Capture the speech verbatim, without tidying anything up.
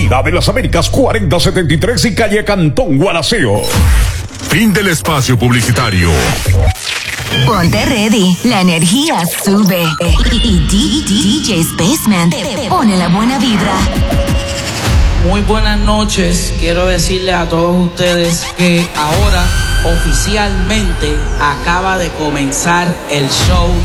Avenida de las Américas cuarenta setenta y tres y calle Cantón Gualaceo. Fin del espacio publicitario. Ponte ready, la energía sube y D J Spaceman te pone la buena vibra. Muy buenas noches, quiero decirles a todos ustedes que ahora oficialmente acaba de comenzar el show